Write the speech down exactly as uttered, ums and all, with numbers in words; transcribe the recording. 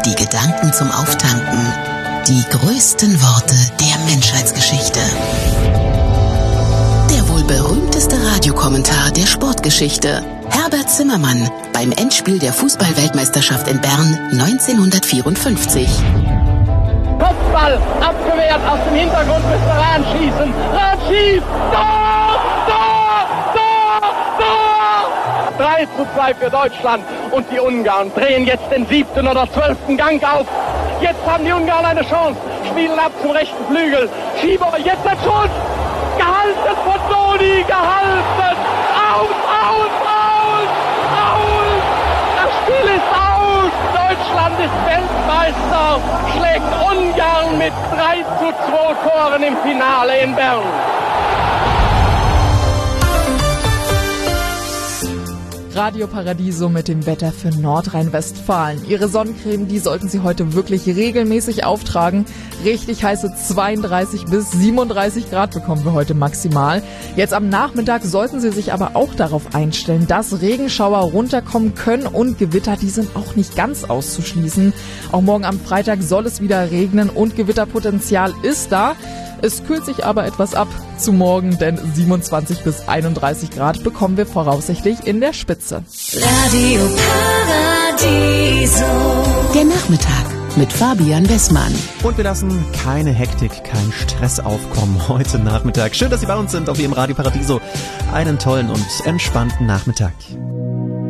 die Gedanken zum Auftanken, die größten Worte der Menschheitsgeschichte. Der wohl berühmteste Radiokommentar der Sportgeschichte. Herbert Zimmermann beim Endspiel der Fußball-Weltmeisterschaft in Bern neunzehnhundertvierundfünfzig. Kopfball abgewehrt, aus dem Hintergrund müsste Rahn schießen. Rahn schießt! Tor! Tor! Tor! Tor! drei zu zwei für Deutschland. Und die Ungarn drehen jetzt den siebten oder zwölften Gang auf. Jetzt haben die Ungarn eine Chance. Spielen ab zum rechten Flügel. Schieber, jetzt der Schuss! Gehalten von Doni! Gehalten! Aus! Aus! Aus! Aus! Das Spiel ist aus! Deutschland ist Weltmeister, schlägt Ungarn mit drei zu zwei Toren im Finale in Bern. Radio Paradiso mit dem Wetter für Nordrhein-Westfalen. Ihre Sonnencreme, die sollten Sie heute wirklich regelmäßig auftragen. Richtig heiße zweiunddreißig bis siebenunddreißig Grad bekommen wir heute maximal. Jetzt am Nachmittag sollten Sie sich aber auch darauf einstellen, dass Regenschauer runterkommen können und Gewitter, die sind auch nicht ganz auszuschließen. Auch morgen am Freitag soll es wieder regnen und Gewitterpotenzial ist da. Es kühlt sich aber etwas ab zu morgen, denn siebenundzwanzig bis einunddreißig Grad bekommen wir voraussichtlich in der Spitze. Radio Paradiso. Der Nachmittag mit Fabian Wessmann. Und wir lassen keine Hektik, keinen Stress aufkommen heute Nachmittag. Schön, dass Sie bei uns sind auf Ihrem Radio Paradiso. Einen tollen und entspannten Nachmittag.